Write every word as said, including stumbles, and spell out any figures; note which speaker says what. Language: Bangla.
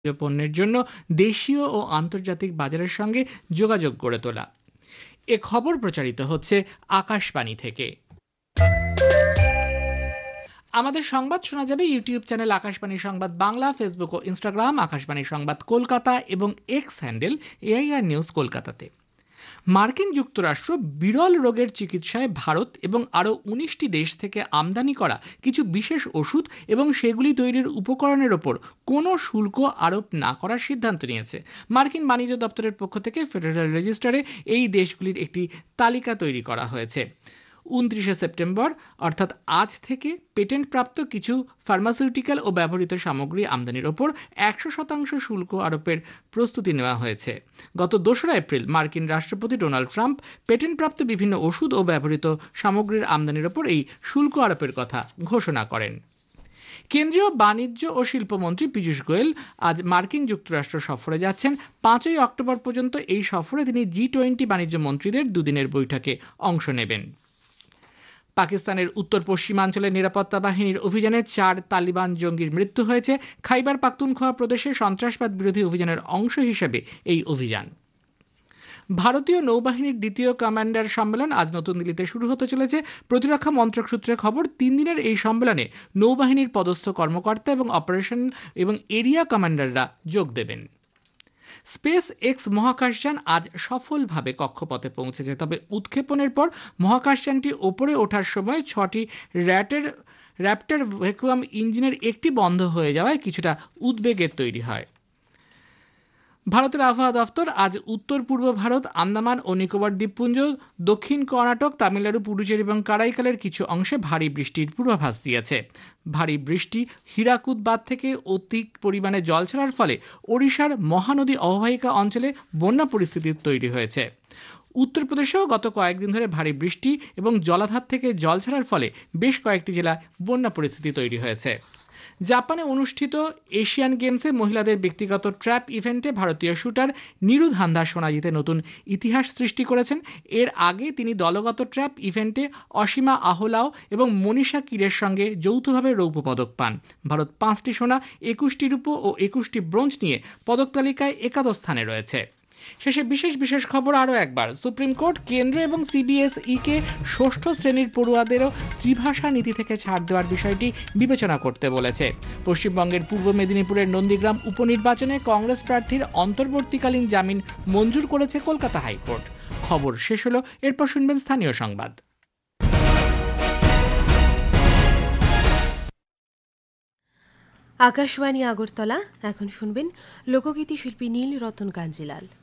Speaker 1: পণ্যের জন্য দেশীয় ও আন্তর্জাতিক বাজারের সঙ্গে যোগাযোগ গড়ে তোলা। এ খবর প্রচারিত হচ্ছে আকাশবাণী থেকে। আমাদের সংবাদ শোনা যাবে ইউটিউব চ্যানেল আকাশবাণী সংবাদ বাংলা, ফেসবুক ও ইনস্টাগ্রাম আকাশবাণী সংবাদ কলকাতা এবং এক্স হ্যান্ডেল এআইআর নিউজ কলকাতাতে। মার্কিন যুক্তরাষ্ট্র বিরল রোগের চিকিৎসায় ভারত এবং আরও উনিশটি দেশ থেকে আমদানি করা কিছু বিশেষ ওষুধ এবং সেগুলি তৈরির উপকরণের ওপর কোনো শুল্ক আরোপ না করার সিদ্ধান্ত নিয়েছে। মার্কিন বাণিজ্য দপ্তরের পক্ষ থেকে ফেডারেল রেজিস্টারে এই দেশগুলির একটি তালিকা তৈরি করা হয়েছে। উনত্রিশে সেপ্টেম্বর অর্থাৎ আজ থেকে পেটেন্টপ্রাপ্ত কিছু ফার্মাসিউটিক্যাল ও ব্যবহৃত সামগ্রী আমদানির ওপর একশো শতাংশ শুল্ক আরোপের প্রস্তুতি নেওয়া হয়েছে। গত দোসরা এপ্রিল মার্কিন রাষ্ট্রপতি ডোনাল্ড ট্রাম্প পেটেন্টপ্রাপ্ত বিভিন্ন ওষুধ ও ব্যবহৃত সামগ্রীর আমদানির ওপর এই শুল্ক আরোপের কথা ঘোষণা করেন। কেন্দ্রীয় বাণিজ্য ও শিল্পমন্ত্রী পীযূষ গোয়েল আজ মার্কিন যুক্তরাষ্ট্র সফরে যাচ্ছেন। পাঁচই অক্টোবর পর্যন্ত এই সফরে তিনি জি টোয়েন্টি বাণিজ্য মন্ত্রীদের দুদিনের বৈঠকে অংশ নেবেন। পাকিস্তানের উত্তর পশ্চিমাঞ্চলে নিরাপত্তা বাহিনীর অভিযানে চার তালিবান জঙ্গির মৃত্যু হয়েছে। খাইবার পাখতুনখোয়া প্রদেশে সন্ত্রাসবাদ বিরোধী অভিযানের অংশ হিসেবে এই অভিযান। ভারতীয় নৌবাহিনীর দ্বিতীয় কমান্ডার সম্মেলন আজ নতুন দিল্লিতে শুরু হতে চলেছে। প্রতিরক্ষা মন্ত্রক সূত্রে খবর, তিন দিনের এই সম্মেলনে নৌবাহিনীর পদস্থ কর্মকর্তা এবং অপারেশন এবং এরিয়া কমান্ডাররা যোগ দেবেন। স্পেস এক্স মহাকাশযান আজ সফলভাবে কক্ষপথে পৌঁছেছে। তবে উৎক্ষেপণের পর মহাকাশযানটি ওপরে ওঠার সময় ছটি র্যাটের র্যাপ্টার ভ্যাকুয়াম ইঞ্জিনের একটি বন্ধ হয়ে যাওয়ায় কিছুটা উদ্বেগের তৈরি হয়। ভারতের আবহাওয়া দফতর আজ উত্তর পূর্ব ভারত, আন্দামান ও নিকোবর দ্বীপপুঞ্জ, দক্ষিণ কর্ণাটক, তামিলনাড়ু, পুডুচেরি এবং কারাইকালের কিছু অংশে ভারী বৃষ্টির পূর্বাভাস দিয়েছে। ভারী বৃষ্টি হীরাকুদ বাঁধ থেকে অধিক পরিমাণে জল ছাড়ার ফলে ওড়িশার মহানদী অববাহিকা অঞ্চলে বন্যা পরিস্থিতি তৈরি হয়েছে। উত্তরপ্রদেশেও গত কয়েকদিন ধরে ভারী বৃষ্টি এবং জলাধার থেকে জল ছাড়ার ফলে বেশ কয়েকটি জেলায় বন্যা পরিস্থিতি তৈরি হয়েছে। জাপানে অনুষ্ঠিত এশিয়ান গেমসে মহিলাদের ব্যক্তিগত ট্র্যাপ ইভেন্টে ভারতীয় শুটার নিরুদ হান্দা সোনা জিতে নতুন ইতিহাস সৃষ্টি করেছেন। এর আগে তিনি দলগত ট্র্যাপ ইভেন্টে অসীমা আহলাও এবং মনীষা কিরের সঙ্গে যৌথভাবে রৌপ্য পদক পান। ভারত পাঁচটি সোনা, একুশটি রূপো ও একুশটি ব্রোঞ্জ নিয়ে পদক তালিকায় একাদশ স্থানে রয়েছে। শেষে বিশেষ বিশেষ খবর আরও একবার। সুপ্রিম কোর্ট কেন্দ্র এবং সিবিএসই কে ষষ্ঠ শ্রেণীর পড়ুয়াদেরও ত্রিভাষা নীতি থেকে ছাড় দেওয়ার বিষয়টি বিবেচনা করতে বলেছে। পশ্চিমবঙ্গের পূর্ব মেদিনীপুরের নন্দীগ্রাম উপনির্বাচনে কংগ্রেস প্রার্থীর অন্তর্বর্তীকালীন জামিন মঞ্জুর করেছে কলকাতা হাইকোর্ট। খবর শেষ হলো, এরপর শুনবেন স্থানীয় সংবাদ।
Speaker 2: আকাশবাণী আগরতলা। এখন শুনবেন লোকগীতি শিল্পী নীল রতন কাঞ্জিলাল।